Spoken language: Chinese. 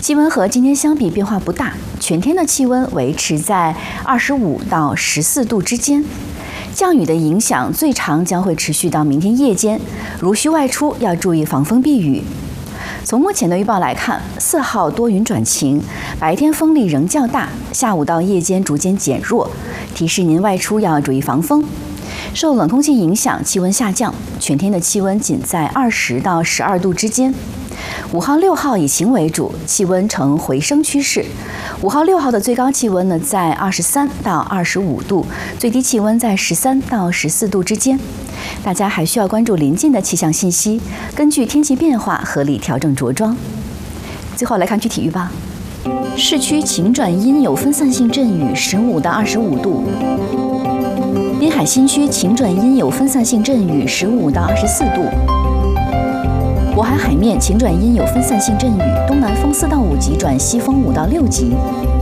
气温和今天相比变化不大，全天的气温维持在25到14度之间。降雨的影响最长将会持续到明天夜间，如需外出要注意防风避雨。从目前的预报来看，4号多云转晴，白天风力仍较大，下午到夜间逐渐减弱，提示您外出要注意防风。受冷空气影响，气温下降，全天的气温仅在20到12度之间。5号、6号以晴为主，气温呈回升趋势。5号、6号的最高气温呢在23到25度，最低气温在13到14度之间。大家还需要关注临近的气象信息，根据天气变化合理调整着装。最后来看具体预报：市区晴转阴，有分散性阵雨，15到25度；滨海新区晴转阴，有分散性阵雨，15到24度。渤海海面晴转阴，有分散性阵雨，东南风4到5级转西风5到6级。